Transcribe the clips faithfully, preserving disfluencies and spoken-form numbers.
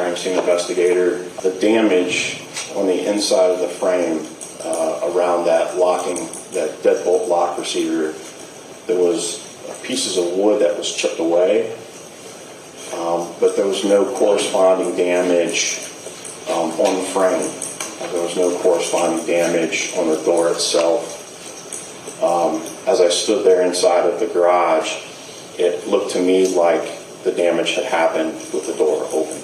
crime scene investigator. The damage on the inside of the frame uh, around that locking, that deadbolt lock receiver, there was pieces of wood that was chipped away, um, but there was no corresponding damage um, on the frame. There was no corresponding damage on the door itself. Um, as I stood there inside of the garage, it looked to me like the damage had happened with the door open.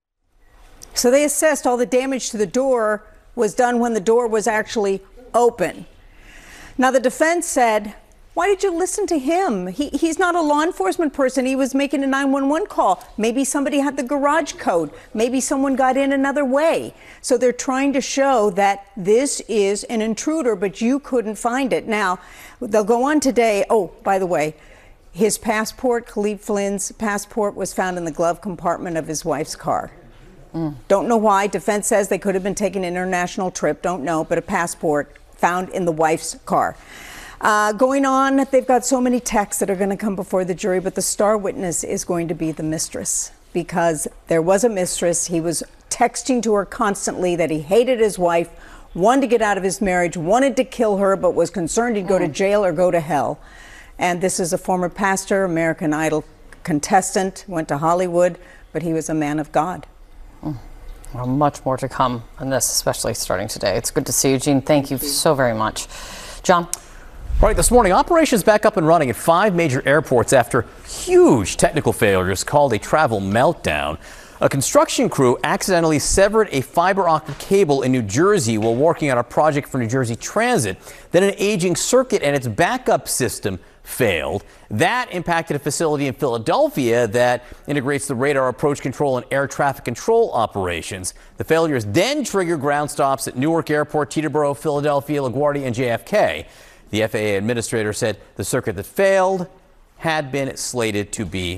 So they assessed all the damage to the door was done when the door was actually open. Now the defense said, why did you listen to him? He, he's not a law enforcement person. He was making a nine one one call. Maybe somebody had the garage code. Maybe someone got in another way. So they're trying to show that this is an intruder, but you couldn't find it. Now, they'll go on today. Oh, by the way, his passport, Khalid Flynn's passport, was found in the glove compartment of his wife's car. Mm. Don't know why. Defense says they could have been taking an international trip. Don't know, but a passport found in the wife's car. Uh, going on, they've got so many texts that are going to come before the jury, but the star witness is going to be the mistress, because there was a mistress. He was texting to her constantly that he hated his wife, wanted to get out of his marriage, wanted to kill her, but was concerned he'd go to jail or go to hell. And this is a former pastor, American Idol contestant, went to Hollywood, but he was a man of God. Well, much more to come on this, especially starting today. It's good to see you, Gene. Thank you so very much. John? All right, this morning, operations back up and running at five major airports after huge technical failures called a travel meltdown. A construction crew accidentally severed a fiber optic cable in New Jersey while working on a project for New Jersey Transit. Then an aging circuit and its backup system failed. That impacted a facility in Philadelphia that integrates the radar approach control and air traffic control operations. The failures then triggered ground stops at Newark Airport, Teterboro, Philadelphia, LaGuardia, and J F K. The F A A administrator said the circuit that failed had been slated to be